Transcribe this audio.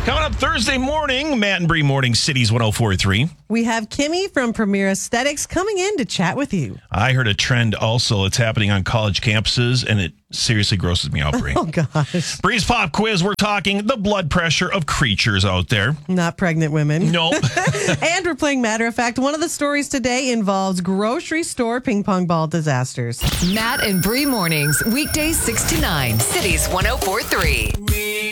Coming up Thursday morning, Matt and Bree Morning Cities 104.3. We have Kimmy from Premier Aesthetics coming in to chat with you. I heard a trend also. It's happening on college campuses, and it seriously grosses me out, Bree. Oh, gosh. Bree's Pop Quiz, we're talking the blood pressure of creatures out there. Not pregnant women. No. And we're playing Matter of Fact. One of the stories today involves grocery store ping pong ball disasters. Matt and Bree mornings, weekdays 6 to 9, Cities 104.3.